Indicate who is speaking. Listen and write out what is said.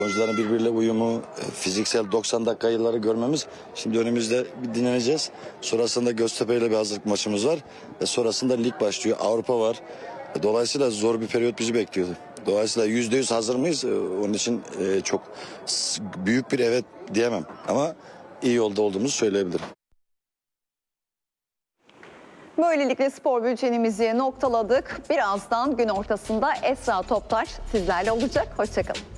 Speaker 1: Oyuncuların birbiriyle uyumu, fiziksel 90 dakika yılları görmemiz. Şimdi önümüzde bir dinleneceğiz. Sonrasında Göztepe ile bir hazırlık maçımız var. Ve sonrasında lig başlıyor. Avrupa var. Dolayısıyla zor bir periyot bizi bekliyordu. Dolayısıyla %100 hazır mıyız? Onun için çok büyük bir evet diyemem. Ama iyi yolda olduğumuzu söyleyebilirim.
Speaker 2: Böylelikle spor bültenimizi noktaladık. Birazdan gün ortasında Esra Toptaş sizlerle olacak. Hoşçakalın.